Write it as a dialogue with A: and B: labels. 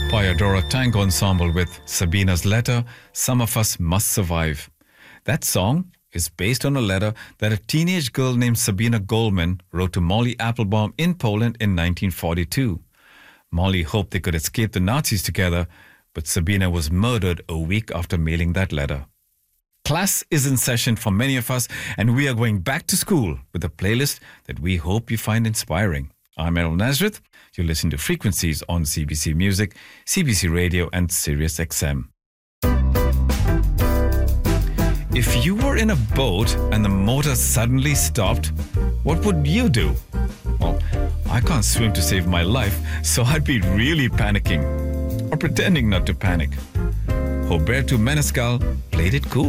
A: Payadora Tango Ensemble with Sabina's letter, Some of Us Must Survive. That song is based on a letter that a teenage girl named Sabina Goldman wrote to Molly Applebaum in Poland in 1942. Molly hoped they could escape the Nazis together, but Sabina was murdered a week after mailing that letter. Class is in session for many of us, and we are going back to school with a playlist that we hope you find inspiring. I'm Errol Nazareth. You listen to Frequencies on CBC Music, CBC Radio and Sirius XM. If you were in a boat and the motor suddenly stopped, what would you do? Well, I can't swim to save my life, so I'd be really panicking. Or pretending not to panic. Roberto Menescal played it cool.